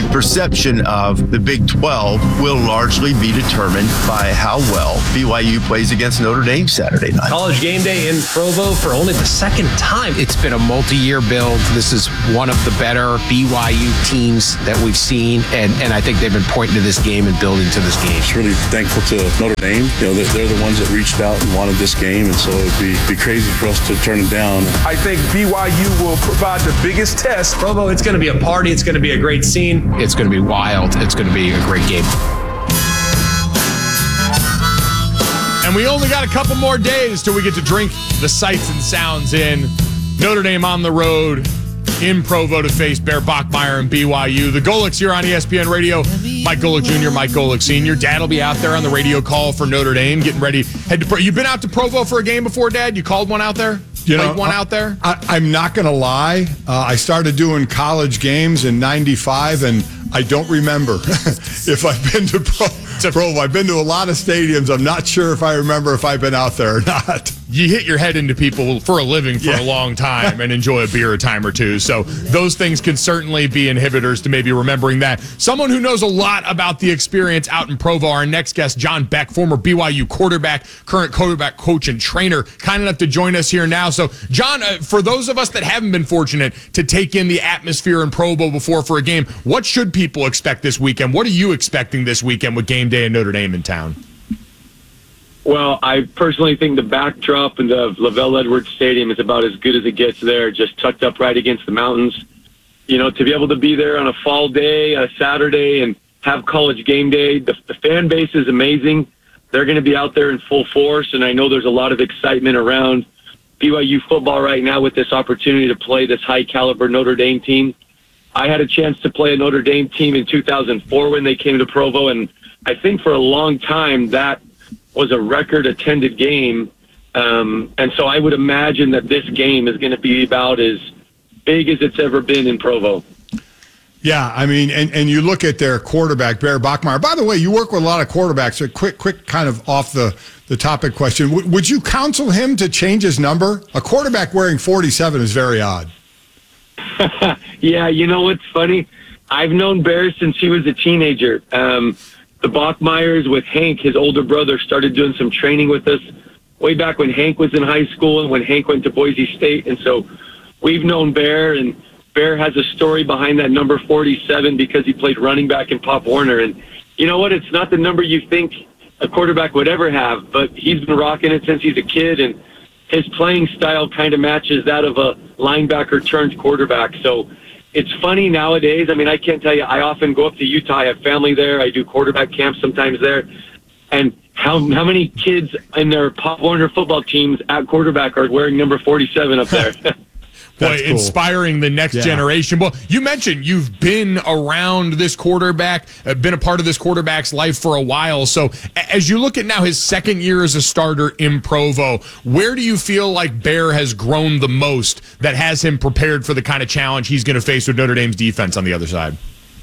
perception of the Big 12 will largely be determined by how well BYU plays against Notre Dame Saturday night. College game day in Provo for only the second time. It's been a multi-year build. This is one of the better BYU teams that we've seen, and I think they've been pointing to this game and building to this game. Just really thankful to Notre Dame. You know, they're the ones that reached out and wanted this game, and so it'd be crazy for us to turn it down. I think BYU will provide the biggest test. Provo, it's going to be a party. It's going to be a great scene. It's going to be wild. It's going to be a great game. And we only got a couple more days till we get to drink the sights and sounds in. Notre Dame on the road in Provo to face Bear Bachmeier and BYU. The Golics here on ESPN Radio. Mike Golic Jr., Mike Golic Sr. Dad will be out there on the radio call for Notre Dame, getting ready. You've been out to Provo for a game before, Dad? You called one out there? Played one out there? I'm not going to lie. I started doing college games in 95, and I don't remember if I've been to Provo. I've been to a lot of stadiums. I'm not sure if I remember if I've been out there or not. You hit your head into people for a living for a long time and enjoy a beer a time or two. So those things can certainly be inhibitors to maybe remembering that. Someone who knows a lot about the experience out in Provo, our next guest, John Beck, former BYU quarterback, current quarterback coach and trainer, kind enough to join us here now. So, John, for those of us that haven't been fortunate to take in the atmosphere in Provo before for a game, what should people expect this weekend? What are you expecting this weekend with game day and Notre Dame in town? Well, I personally think the backdrop in the Lavelle Edwards Stadium is about as good as it gets there, just tucked up right against the mountains. You know, to be able to be there on a fall day, a Saturday, and have college game day, the fan base is amazing. They're going to be out there in full force, and I know there's a lot of excitement around BYU football right now with this opportunity to play this high-caliber Notre Dame team. I had a chance to play a Notre Dame team in 2004 when they came to Provo, and I think for a long time that was a record-attended game. And so I would imagine that this game is going to be about as big as it's ever been in Provo. Yeah, I mean, and you look at their quarterback, Bear Bachmeier. By the way, you work with a lot of quarterbacks. A quick kind of off the topic question. Would you counsel him to change his number? A quarterback wearing 47 is very odd. Yeah, you know what's funny? I've known Bear since he was a teenager. The Bachmeiers with Hank, his older brother, started doing some training with us way back when Hank was in high school and when Hank went to Boise State. And so we've known Bear, and Bear has a story behind that number 47 because he played running back in Pop Warner. And you know what? It's not the number you think a quarterback would ever have, but he's been rocking it since he's a kid, and his playing style kind of matches that of a linebacker turned quarterback. So it's funny nowadays. I mean, I can't tell you, I often go up to Utah. I have family there. I do quarterback camps sometimes there. And how many kids in their Pop Warner football teams at quarterback are wearing number 47 up there? Boy, cool. Inspiring the next generation. Well, you mentioned you've been around this quarterback, been a part of this quarterback's life for a while. So as you look at now his second year as a starter in Provo, where do you feel like Bear has grown the most that has him prepared for the kind of challenge he's going to face with Notre Dame's defense on the other side?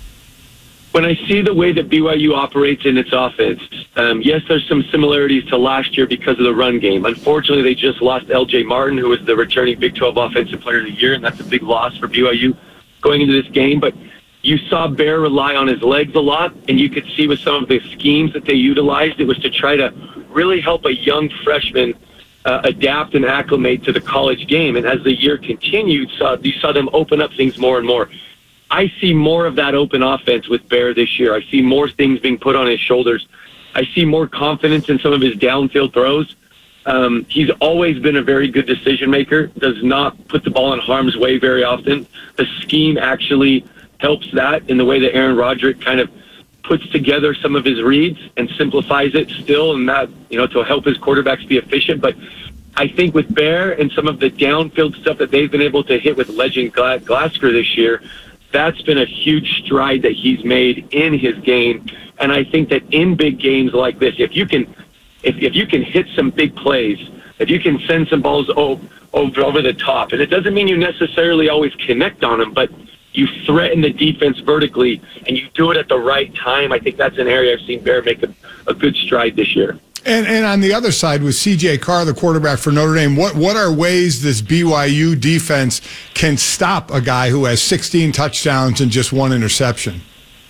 When I see the way that BYU operates in its offense, yes, there's some similarities to last year because of the run game. Unfortunately, they just lost L.J. Martin, who was the returning Big 12 Offensive Player of the Year, and that's a big loss for BYU going into this game. But you saw Bear rely on his legs a lot, and you could see with some of the schemes that they utilized, it was to try to really help a young freshman adapt and acclimate to the college game. And as the year continued, you saw them open up things more and more. I see more of that open offense with Bear this year. I see more things being put on his shoulders. I see more confidence in some of his downfield throws. He's always been a very good decision maker, does not put the ball in harm's way very often. The scheme actually helps that in the way that Aaron Roderick kind of puts together some of his reads and simplifies it still, and that, you know, to help his quarterbacks be efficient. But I think with Bear and some of the downfield stuff that they've been able to hit with Legend Glasgow this year, that's been a huge stride that he's made in his game. And I think that in big games like this, if you can hit some big plays, if you can send some balls over the top, and it doesn't mean you necessarily always connect on them, but you threaten the defense vertically and you do it at the right time, I think that's an area I've seen Bear make a good stride this year. And on the other side, with C.J. Carr, the quarterback for Notre Dame, what are ways this BYU defense can stop a guy who has 16 touchdowns and just one interception?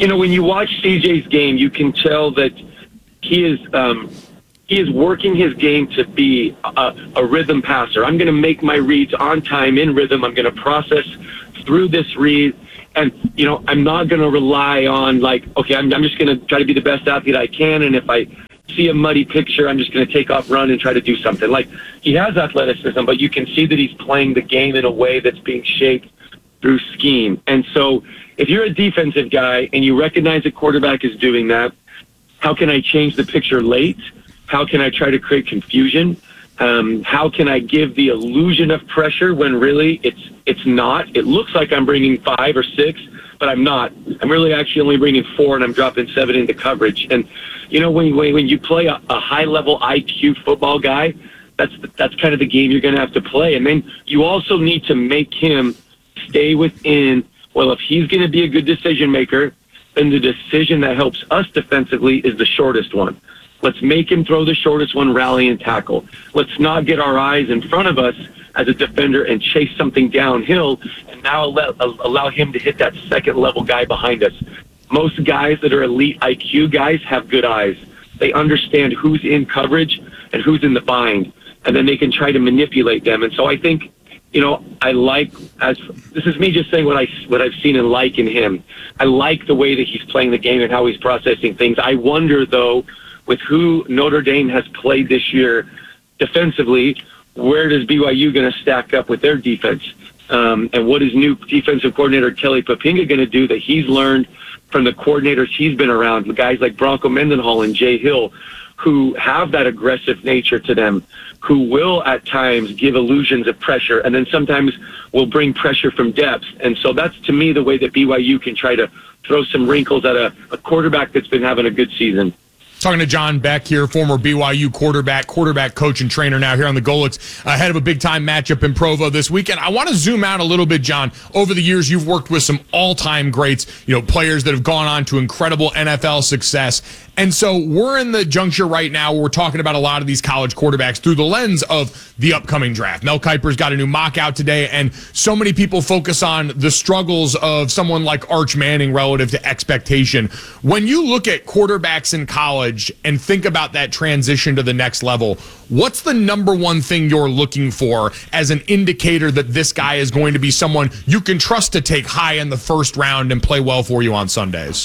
when you watch CJ's game, you can tell that he is working his game to be a rhythm passer. I'm going to make my reads on time in rhythm. I'm going to process through this read. And, I'm not going to rely on okay, I'm just going to try to be the best athlete I can. And if I see a muddy picture, I'm just going to take off, run, and try to do something. He has athleticism, but you can see that he's playing the game in a way that's being shaped through scheme. And so if you're a defensive guy and you recognize a quarterback is doing that, how can I change the picture late? How can I try to create confusion? How can I give the illusion of pressure when really it's not? It looks like I'm bringing 5 or 6, but I'm not. I'm really actually only bringing 4, and I'm dropping 7 into coverage. And when you play a high-level IQ football guy, that's kind of the game you're going to have to play. And then you also need to make him stay within. Well, if he's going to be a good decision maker, then the decision that helps us defensively is the shortest one. Let's make him throw the shortest one, rally and tackle. Let's not get our eyes in front of us as a defender and chase something downhill and now allow him to hit that second-level guy behind us. Most guys that are elite IQ guys have good eyes. They understand who's in coverage and who's in the bind, and then they can try to manipulate them. And so I think, this is me just saying what I've seen and like in him. I like the way that he's playing the game and how he's processing things. I wonder, though, with who Notre Dame has played this year defensively, where does BYU going to stack up with their defense? And what is new defensive coordinator Kelly Poppinga going to do that he's learned from the coordinators he's been around, the guys like Bronco Mendenhall and Jay Hill, who have that aggressive nature to them, who will at times give illusions of pressure and then sometimes will bring pressure from depth. And so that's, to me, the way that BYU can try to throw some wrinkles at a quarterback that's been having a good season. Talking to John Beck here, former BYU quarterback coach and trainer now here on the Golets, ahead of a big-time matchup in Provo this weekend. I want to zoom out a little bit, John. Over the years, you've worked with some all-time greats, players that have gone on to incredible NFL success. And so we're in the juncture right now where we're talking about a lot of these college quarterbacks through the lens of the upcoming draft. Mel Kiper's got a new mock out today, and so many people focus on the struggles of someone like Arch Manning relative to expectation. When you look at quarterbacks in college and think about that transition to the next level, what's the number one thing you're looking for as an indicator that this guy is going to be someone you can trust to take high in the first round and play well for you on Sundays?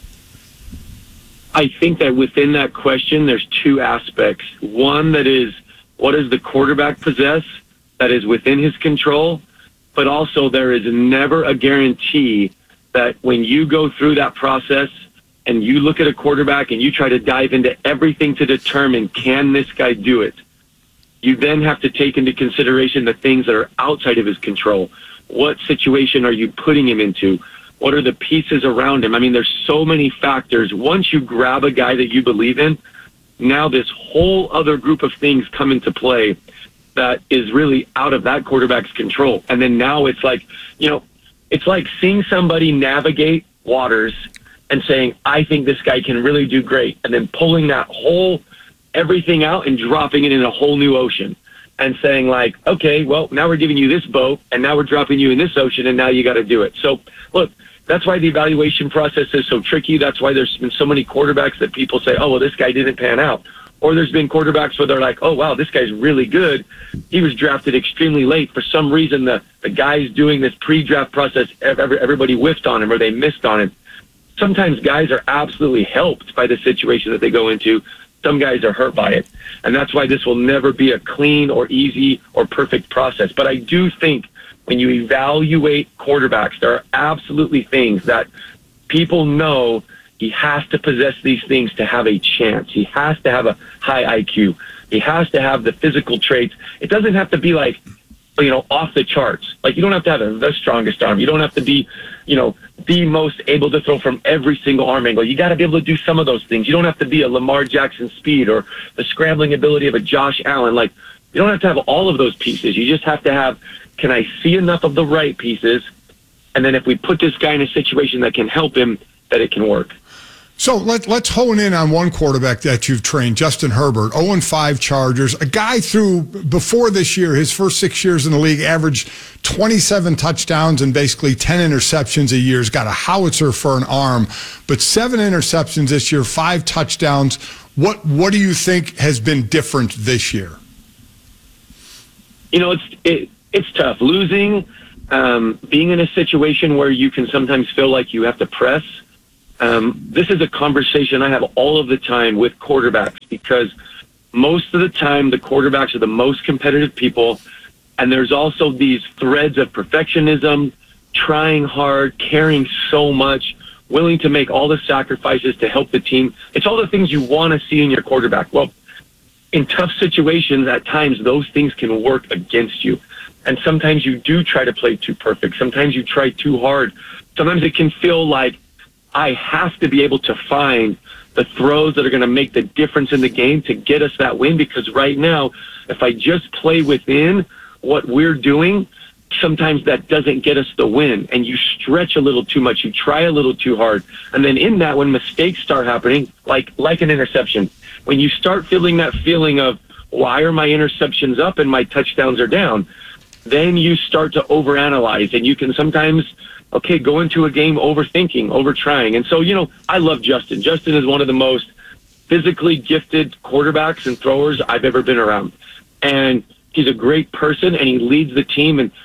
I think that within that question, there's 2 aspects. One that is, what does the quarterback possess that is within his control? But also there is never a guarantee that when you go through that process and you look at a quarterback and you try to dive into everything to determine, can this guy do it? You then have to take into consideration the things that are outside of his control. What situation are you putting him into? What are the pieces around him? I mean, there's so many factors. Once you grab a guy that you believe in, now this whole other group of things come into play that is really out of that quarterback's control. And then now it's like, it's like seeing somebody navigate waters and saying, I think this guy can really do great. And then pulling that whole everything out and dropping it in a whole new ocean and saying like, okay, well, now we're giving you this boat and now we're dropping you in this ocean and now you got to do it. So look, that's why the evaluation process is so tricky. That's why there's been so many quarterbacks that people say, oh, well, this guy didn't pan out. Or there's been quarterbacks where they're like, oh, wow, this guy's really good. He was drafted extremely late. For some reason, the guys doing this pre-draft process, everybody whiffed on him or they missed on him. Sometimes guys are absolutely helped by the situation that they go into. Some guys are hurt by it. And that's why this will never be a clean or easy or perfect process. But I do think when you evaluate quarterbacks, there are absolutely things that people know he has to possess these things to have a chance. He has to have a high IQ. He has to have the physical traits. It doesn't have to be like, off the charts. Like, you don't have to have the strongest arm. You don't have to be, the most able to throw from every single arm angle. You got to be able to do some of those things. You don't have to be a Lamar Jackson speed or the scrambling ability of a Josh Allen. Like, you don't have to have all of those pieces. You just have to have, can I see enough of the right pieces? And then if we put this guy in a situation that can help him, that it can work. So let's hone in on one quarterback that you've trained, Justin Herbert, 0-5 Chargers, a guy before this year, his first 6 years in the league, averaged 27 touchdowns and basically 10 interceptions a year. He's got a howitzer for an arm, but 7 interceptions this year, 5 touchdowns. What do you think has been different this year? It's tough. Losing, being in a situation where you can sometimes feel like you have to press. This is a conversation I have all of the time with quarterbacks, because most of the time the quarterbacks are the most competitive people, and there's also these threads of perfectionism, trying hard, caring so much, willing to make all the sacrifices to help the team. It's all the things you want to see in your quarterback. Well, in tough situations, at times those things can work against you. And sometimes you do try to play too perfect. Sometimes you try too hard. Sometimes it can feel like I have to be able to find the throws that are going to make the difference in the game to get us that win. Because right now, if I just play within what we're doing, sometimes that doesn't get us the win. And you stretch a little too much. You try a little too hard. And then in that, when mistakes start happening, like an interception, when you start feeling that feeling of, why are my interceptions up and my touchdowns are down? Then you start to overanalyze, and you can sometimes go into a game overthinking, overtrying. And so, I love Justin. Justin is one of the most physically gifted quarterbacks and throwers I've ever been around. And he's a great person, and he leads the team. And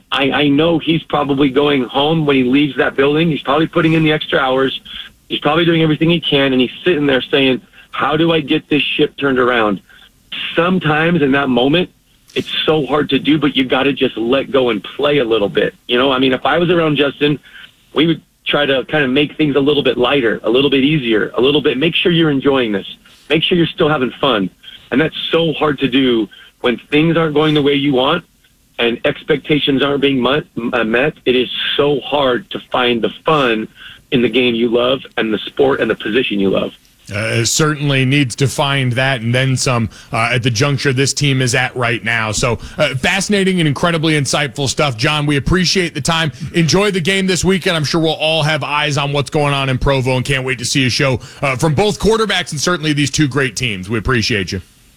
I know he's probably going home when he leaves that building. He's probably putting in the extra hours. He's probably doing everything he can, and he's sitting there saying, how do I get this ship turned around? Sometimes in that moment, it's so hard to do, but you got to just let go and play a little bit. If I was around Justin, we would try to kind of make things a little bit lighter, a little bit easier, a little bit. Make sure you're enjoying this. Make sure you're still having fun. And that's so hard to do when things aren't going the way you want and expectations aren't being met. It is so hard to find the fun in the game you love and the sport and the position you love. Certainly needs to find that and then some at the juncture this team is at right now. So fascinating and incredibly insightful stuff. John, we appreciate the time. Enjoy the game this weekend. I'm sure we'll all have eyes on what's going on in Provo and can't wait to see a show from both quarterbacks and certainly these two great teams. We appreciate you.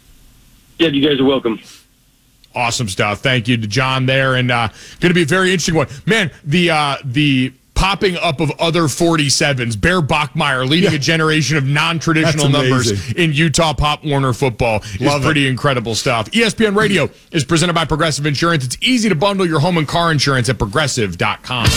Yeah, you guys are welcome. Awesome stuff. Thank you to John there. And going to be a very interesting one. Man, the popping up of other 47s. Bear Bachmeier leading a generation of non-traditional numbers in Utah Pop Warner football is pretty incredible stuff. ESPN Radio is presented by Progressive Insurance. It's easy to bundle your home and car insurance at Progressive.com.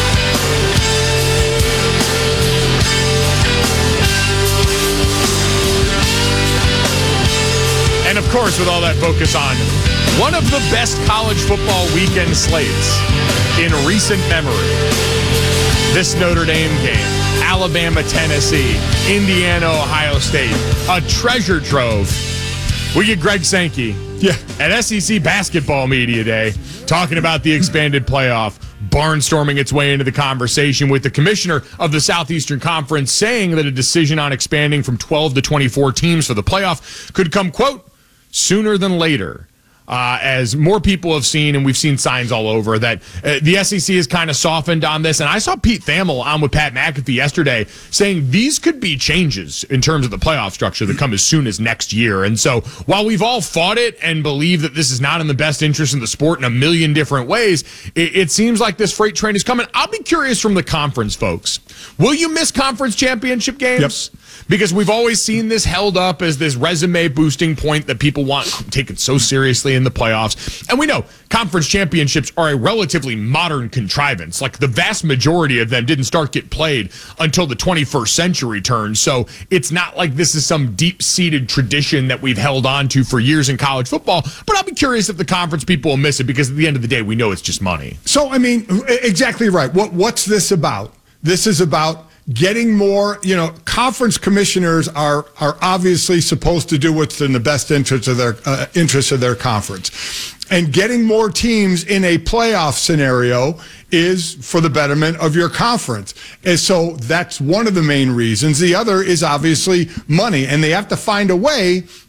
And of course, with all that focus on one of the best college football weekend slates in recent memory, this Notre Dame game, Alabama, Tennessee, Indiana, Ohio State, a treasure trove. We get Greg Sankey at SEC Basketball Media Day talking about the expanded playoff, barnstorming its way into the conversation with the commissioner of the Southeastern Conference saying that a decision on expanding from 12 to 24 teams for the playoff could come, quote, sooner than later. As more people have seen, and we've seen signs all over, that the SEC has kind of softened on this. And I saw Pete Thamel on with Pat McAfee yesterday saying these could be changes in terms of the playoff structure that come as soon as next year. And so while we've all fought it and believe that this is not in the best interest in the sport in a million different ways, it seems like this freight train is coming. I'll be curious from the conference folks. Will you miss conference championship games? Yep. Because we've always seen this held up as this resume boosting point that people want taken so seriously in the playoffs. And we know conference championships are a relatively modern contrivance. Like the vast majority of them didn't get played until the 21st century turned. So it's not like this is some deep-seated tradition that we've held on to for years in college football. But I'll be curious if the conference people will miss it, because at the end of the day, we know it's just money. So, exactly right. What's this about? This is about getting more, conference commissioners are obviously supposed to do what's in the best interest of their conference. And getting more teams in a playoff scenario is for the betterment of your conference. And so that's one of the main reasons. The other is obviously money. And they have to find a way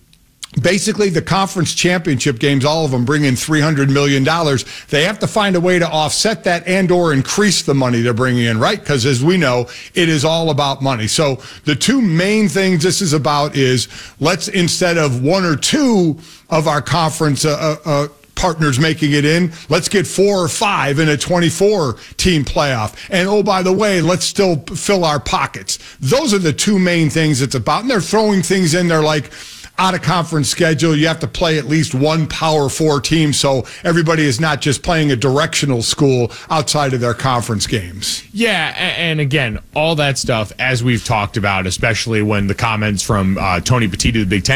basically the conference championship games, all of them bring in $300 million. They have to find a way to offset that and or increase the money they're bringing in, right? Because as we know, it is all about money. So the two main things this is about is let's, instead of one or two of our conference partners making it in, let's get 4 or 5 in a 24-team playoff. And oh, by the way, let's still fill our pockets. Those are the two main things it's about. And they're throwing things in there like out-of-conference schedule. You have to play at least one Power 4 team, so everybody is not just playing a directional school outside of their conference games. Yeah, and again, all that stuff, as we've talked about, especially when the comments from Tony Petiti, the Big Ten